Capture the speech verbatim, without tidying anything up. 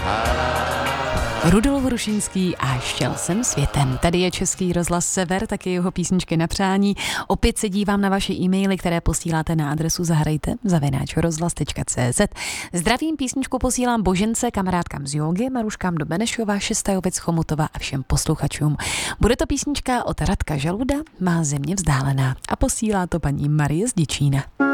Rudolf Hrušinský a Šel jsem světem. Tady je Český rozhlas Sever, taky jeho písničky na přání. Opět se dívám na vaše e-maily, které posíláte na adresu zahrajte zavináč rozhlas tečka cé zet. Zdravím, písničku posílám Božence, kamarádkám z jógy, Maruškám do Benešova, Šestajovic, Chomutova a všem posluchačům. Bude to písnička od Radka Žaluda, Má země vzdálená, a posílá to paní Marie z Děčína.